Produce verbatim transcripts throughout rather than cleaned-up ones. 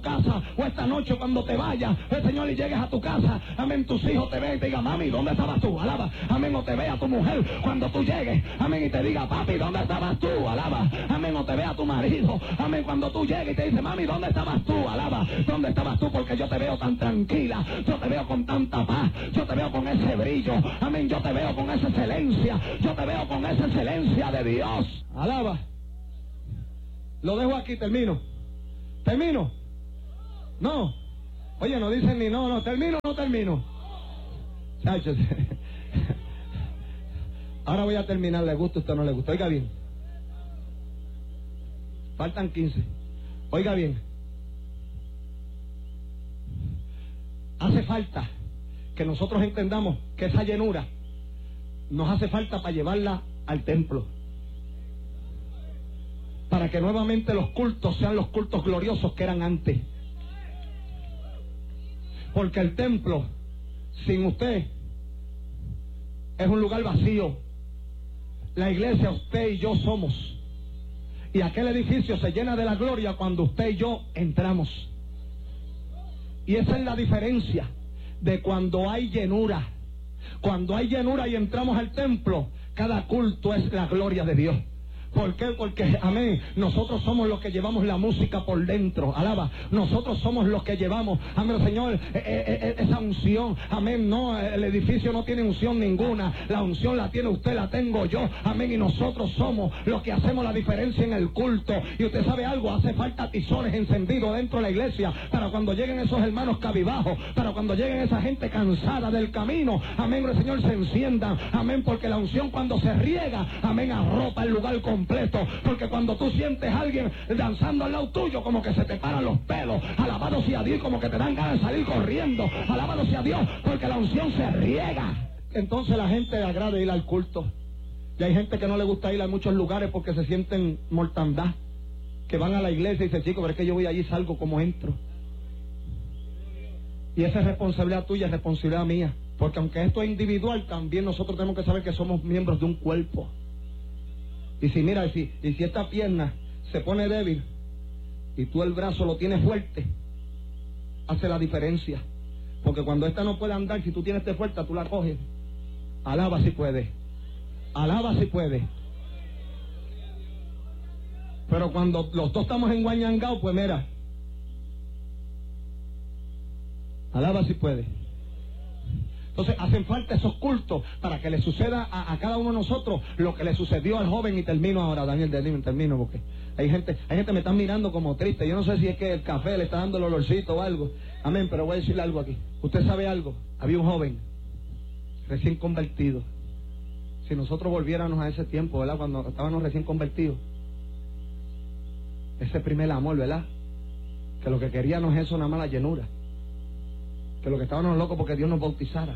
casa, o esta noche cuando te vayas, el Señor, y llegues a tu casa, amén, tus hijos te ven y te digan, mami, ¿dónde estabas tú? Alaba, amén, o te vea tu mujer cuando tú llegues, amén, y te diga, papi, ¿dónde estabas tú? Alaba, amén, o te vea tu marido, amén, cuando tú llegues y te dice, mami, ¿dónde estabas tú? Alaba, ¿dónde estabas tú? Porque yo te veo tan tranquila, yo te veo con tanta paz, yo te veo con ese brillo, amén, yo te veo con esa excelencia, yo te veo con esa excelencia de Dios. Alaba. Lo dejo aquí, termino. Termino. No, oye, no dicen ni no, no, termino o no termino. Chachos. Ahora voy a terminar, le gusta a usted o no le gusta. Oiga bien. Faltan quince. Oiga bien. Hace falta que nosotros entendamos que esa llenura nos hace falta para llevarla al templo. Para que nuevamente los cultos sean los cultos gloriosos que eran antes. Porque el templo, sin usted, es un lugar vacío. La iglesia, usted y yo somos. Y aquel edificio se llena de la gloria cuando usted y yo entramos. Y esa es la diferencia de cuando hay llenura. Cuando hay llenura y entramos al templo, cada culto es la gloria de Dios. ¿Por qué? Porque, amén, nosotros somos los que llevamos la música por dentro, alaba, nosotros somos los que llevamos, amén, Señor, eh, eh, esa unción, amén, no, el edificio no tiene unción ninguna, la unción la tiene usted, la tengo yo, amén, y nosotros somos los que hacemos la diferencia en el culto. Y usted sabe algo, hace falta tizones encendidos dentro de la iglesia, para cuando lleguen esos hermanos cabibajos, para cuando lleguen esa gente cansada del camino, amén, el Señor, se enciendan, amén, porque la unción cuando se riega, amén, arropa el lugar completo. Porque cuando tú sientes a alguien danzando al lado tuyo, como que se te paran los pelos, alabado sea Dios, como que te dan ganas de salir corriendo, alabado sea Dios, porque la unción se riega. Entonces la gente le agrada ir al culto. Y hay gente que no le gusta ir a muchos lugares porque se sienten mortandad, que van a la iglesia y dicen, chico, pero es que yo voy allí y salgo como entro. Y esa es responsabilidad tuya, es responsabilidad mía, porque aunque esto es individual, también nosotros tenemos que saber que somos miembros de un cuerpo. Y si mira, y si, y si esta pierna se pone débil y tú el brazo lo tienes fuerte, hace la diferencia. Porque cuando esta no puede andar, si tú tienes esta fuerza, tú la coges. Alaba si puede. Alaba si puede. Pero cuando los dos estamos enguañangados, pues mira. Alaba si puede. Entonces hacen falta esos cultos para que le suceda a, a cada uno de nosotros lo que le sucedió al joven. Y termino ahora, Daniel, termino porque hay gente, hay gente que me está mirando como triste. Yo no sé si es que el café le está dando el olorcito o algo. Amén, pero voy a decirle algo aquí. Usted sabe algo, había un joven recién convertido. Si nosotros volviéramos a ese tiempo, ¿verdad? Cuando estábamos recién convertidos, ese primer amor, ¿verdad? Que lo que queríamos es eso, una mala llenura. Que lo que estábamos locos porque Dios nos bautizara.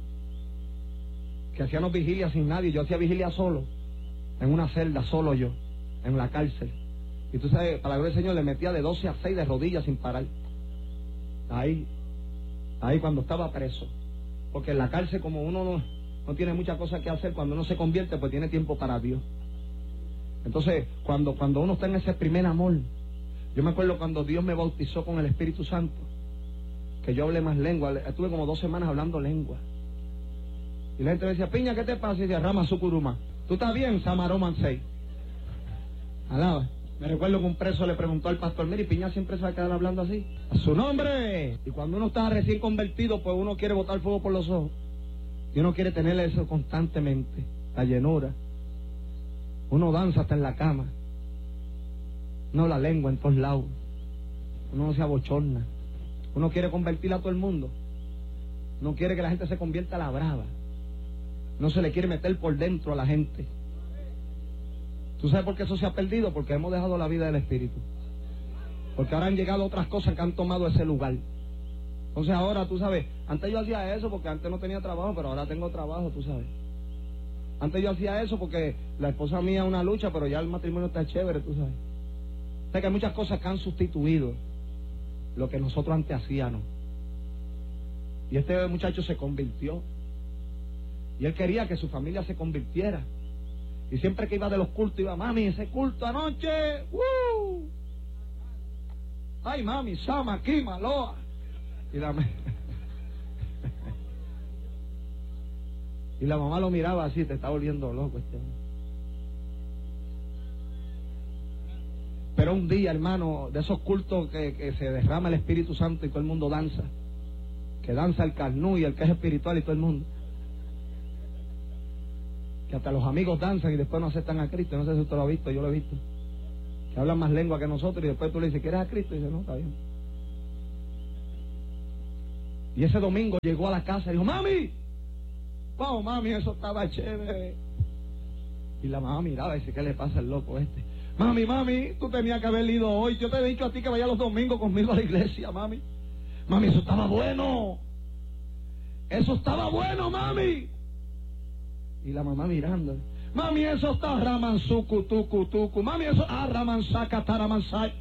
Que hacíamos vigilia sin nadie. Yo hacía vigilia solo, en una celda, solo yo, en la cárcel. Y tú sabes, para la gloria del Señor, le metía de doce a seis de rodillas sin parar. Ahí, ahí cuando estaba preso. Porque en la cárcel, como uno no, no tiene muchas cosas que hacer, cuando uno se convierte, pues tiene tiempo para Dios. Entonces, cuando, cuando uno está en ese primer amor, yo me acuerdo cuando Dios me bautizó con el Espíritu Santo, que yo hablé más lengua. Estuve como dos semanas hablando lengua. Y la gente me decía, Piña, ¿qué te pasa? Y decía, Rama Sukuruma. ¿Tú estás bien? Samaroman seis. Alaba. Me recuerdo que un preso le preguntó al pastor, mire, Piña siempre se va a quedar hablando así. A su nombre. Y cuando uno está recién convertido, pues uno quiere botar fuego por los ojos. Y uno quiere tener eso constantemente. La llenura. Uno danza hasta en la cama. No la lengua en todos lados. Uno no se abochorna. Uno quiere convertir a todo el mundo. No quiere que la gente se convierta a la brava. No se le quiere meter por dentro a la gente. ¿Tú sabes por qué eso se ha perdido? Porque hemos dejado la vida del Espíritu. Porque ahora han llegado otras cosas que han tomado ese lugar. Entonces ahora, tú sabes, antes yo hacía eso porque antes no tenía trabajo, pero ahora tengo trabajo, tú sabes. Antes yo hacía eso porque la esposa mía es una lucha, pero ya el matrimonio está chévere, tú sabes. O sea que hay muchas cosas que han sustituido lo que nosotros antes hacíamos. Y este muchacho se convirtió. Y él quería que su familia se convirtiera. Y siempre que iba de los cultos, iba, mami, ese culto anoche, ¡uh! Ay, mami, Sama, aquí, Maloa. Y la, y la mamá lo miraba así, te está volviendo loco este hombre. Pero un día, hermano, de esos cultos que, que se derrama el Espíritu Santo y todo el mundo danza, que danza el carnú y el que es espiritual y todo el mundo, que hasta los amigos danzan y después no aceptan a Cristo. No sé si usted lo ha visto, yo lo he visto, que hablan más lengua que nosotros y después tú le dices, ¿quieres a Cristo? Y dice, no, está bien. Y ese domingo llegó a la casa y dijo, mami, wow, mami, eso estaba chévere. Y la mamá miraba y dice, ¿qué le pasa al loco este? Mami, mami, tú tenías que haber ido hoy. Yo te he dicho a ti que vaya los domingos conmigo a la iglesia, mami. Mami, eso estaba bueno. Eso estaba bueno, mami. Y la mamá mirando. Mami, eso está ramansuku, tuku, tuku. Mami, eso ah, ramansaka, taramansay.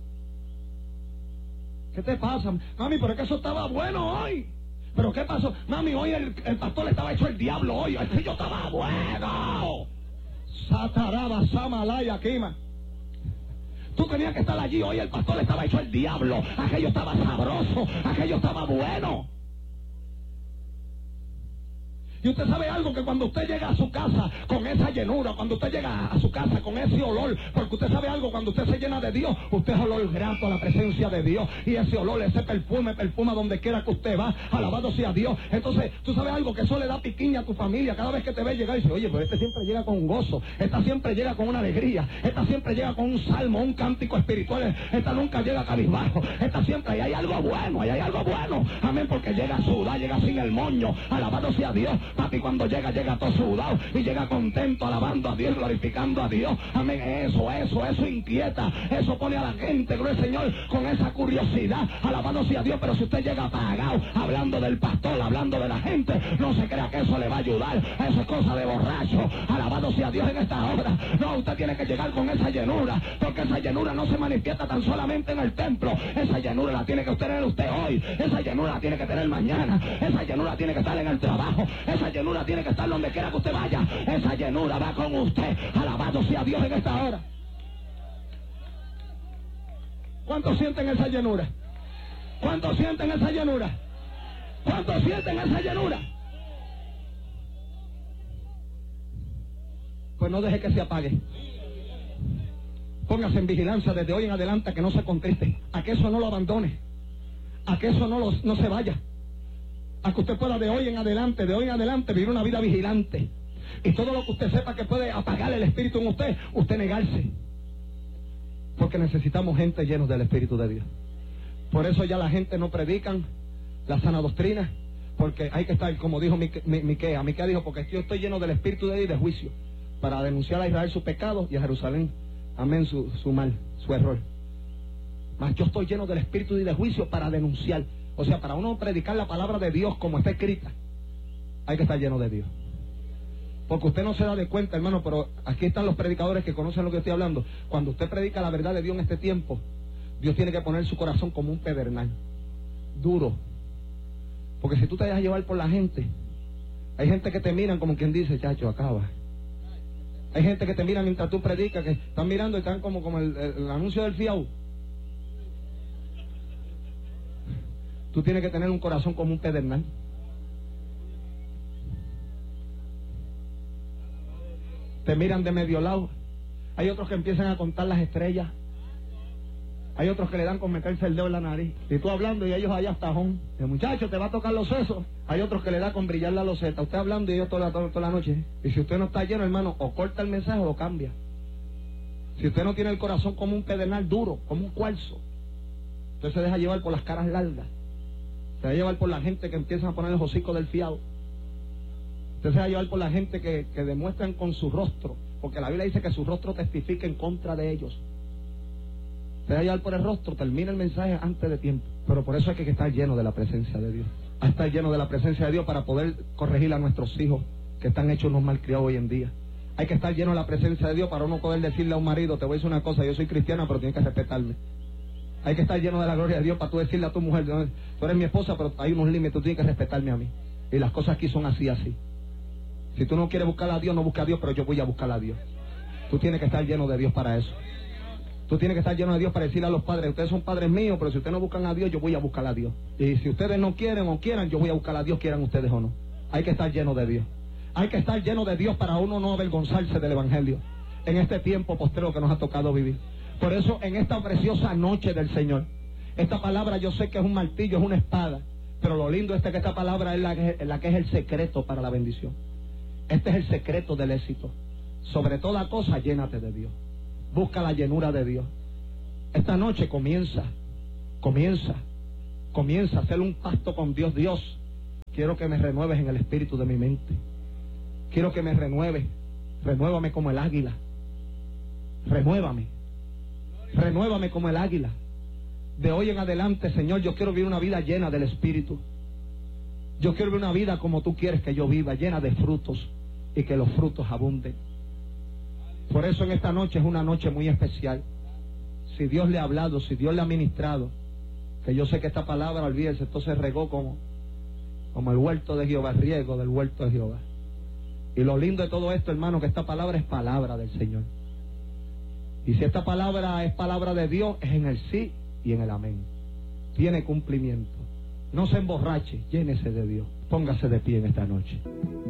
¿Qué te pasa? Mami, pero es que eso estaba bueno hoy. ¿Pero qué pasó? Mami, hoy el, el pastor le estaba hecho el diablo hoy. Aquello estaba bueno. Sataraba, samalaya, quima. Tú tenías que estar allí hoy, el pastor le estaba hecho el diablo. Aquello estaba sabroso, aquello estaba bueno. Y usted sabe algo, que cuando usted llega a su casa con esa llenura, cuando usted llega a su casa con ese olor, porque usted sabe algo, cuando usted se llena de Dios, usted es olor grato a la presencia de Dios. Y ese olor, ese perfume, perfuma donde quiera que usted va, alabado sea Dios. Entonces, tú sabes algo, que eso le da piquiña a tu familia. Cada vez que te ve llegar y dice, oye, pero este siempre llega con un gozo, esta siempre llega con una alegría, esta siempre llega con un salmo, un cántico espiritual, esta nunca llega cabizbajo, esta siempre, ahí hay algo bueno, ahí hay algo bueno. Amén, porque llega sudada, llega sin el moño, alabado sea Dios. Papi, cuando llega, llega todo sudado y llega contento, alabando a Dios, glorificando a Dios. Amén. Eso, eso, eso inquieta, eso pone a la gente, gloria al Señor, con esa curiosidad, alabando sea Dios. Pero si usted llega apagado, hablando del pastor, hablando de la gente, no se crea que eso le va a ayudar. Eso es cosa de borracho, alabado sea Dios en esta hora. No, usted tiene que llegar con esa llenura, porque esa llenura no se manifiesta tan solamente en el templo. Esa llenura la tiene que tener usted hoy, esa llenura la tiene que tener mañana, esa llenura tiene que estar en el trabajo, esa llenura tiene que estar donde quiera que usted vaya. Esa llenura va con usted, alabado sea Dios en esta hora. ¿Cuántos sienten esa llenura? ¿Cuántos sienten esa llenura? ¿Cuántos sienten esa llenura? Pues no deje que se apague. Póngase en vigilancia desde hoy en adelante, a que no se contriste, a que eso no lo abandone, a que eso no, lo, no se vaya, a que usted pueda de hoy en adelante, de hoy en adelante vivir una vida vigilante. Y todo lo que usted sepa que puede apagar el espíritu en usted, usted negarse. Porque necesitamos gente llenos del Espíritu de Dios. Por eso ya la gente no predican la sana doctrina, porque hay que estar, como dijo Miquea. Miquea dijo, porque yo estoy lleno del Espíritu de Dios y de juicio, para denunciar a Israel su pecado y a Jerusalén, amén, su, su mal, su error. Mas yo estoy lleno del Espíritu y de juicio para denunciar. O sea, para uno predicar la palabra de Dios como está escrita, hay que estar lleno de Dios. Porque usted no se da de cuenta, hermano, pero aquí están los predicadores que conocen lo que estoy hablando. Cuando usted predica la verdad de Dios en este tiempo, Dios tiene que poner su corazón como un pedernal, duro. Porque si tú te dejas llevar por la gente, hay gente que te miran como quien dice, chacho, acaba. Hay gente que te mira mientras tú predicas, que están mirando y están como, como el, el, el anuncio del fiao. Tú tienes que tener un corazón como un pedernal. Te miran de medio lado. Hay otros que empiezan a contar las estrellas. Hay otros que le dan con meterse el dedo en la nariz. Y tú hablando y ellos allá hasta tajón. El muchacho te va a tocar los sesos. Hay otros que le da con brillar la loseta. Usted hablando y ellos toda la, toda, toda la noche. Y si usted no está lleno, hermano, o corta el mensaje o lo cambia. Si usted no tiene el corazón como un pedernal duro, como un cuarzo, usted se deja llevar por las caras largas. Se deja llevar por la gente que empiezan a poner el hocico del fiado. Usted se va a llevar por la gente que, que demuestran con su rostro, porque la Biblia dice que su rostro testifica en contra de ellos. Se va a llevar por el rostro, termina el mensaje antes de tiempo. Pero por eso hay que estar lleno de la presencia de Dios. Hay que estar lleno de la presencia de Dios para poder corregir a nuestros hijos que están hechos unos malcriados hoy en día. Hay que estar lleno de la presencia de Dios para uno poder decirle a un marido, te voy a decir una cosa, yo soy cristiana, pero tienes que respetarme. Hay que estar lleno de la gloria de Dios para tú decirle a tu mujer, tú eres mi esposa, pero hay unos límites, tú tienes que respetarme a mí. Y las cosas aquí son así, así. Si tú no quieres buscar a Dios, no busques a Dios, pero yo voy a buscar a Dios. Tú tienes que estar lleno de Dios para eso. Tú Tú tienes que estar lleno de Dios para decirle a los padres, ustedes son padres míos, pero si ustedes no buscan a Dios, yo voy a buscar a Dios. Y si ustedes no quieren o quieran, yo voy a buscar a Dios, quieran ustedes o no. Hay que estar lleno de Dios. Hay que estar lleno de Dios para uno no avergonzarse del Evangelio en este tiempo postrero que nos ha tocado vivir. Por eso, en esta preciosa noche del Señor, esta palabra yo sé que es un martillo, es una espada, pero lo lindo es que esta palabra es la que, la que es el secreto para la bendición. Este es el secreto del éxito. Sobre toda cosa, llénate de Dios. Busca la llenura de Dios. Esta noche comienza, comienza, comienza a hacer un pacto con Dios. Dios, quiero que me renueves en el espíritu de mi mente. Quiero que me renueves. Renuévame como el águila. Renuévame. Renuévame como el águila. De hoy en adelante, Señor, yo quiero vivir una vida llena del Espíritu. Yo quiero vivir una vida como tú quieres que yo viva, llena de frutos, y que los frutos abunden. Por eso en esta noche es una noche muy especial. Si Dios le ha hablado, si Dios le ha ministrado, que yo sé que esta palabra, olvídese, esto se regó como, como el huerto de Jehová, riego del huerto de Jehová. Y lo lindo de todo esto, hermano, que esta palabra es palabra del Señor. Y si esta palabra es palabra de Dios, es en el sí y en el amén. Tiene cumplimiento. No se emborrache, llénese de Dios. Póngase de pie en esta noche.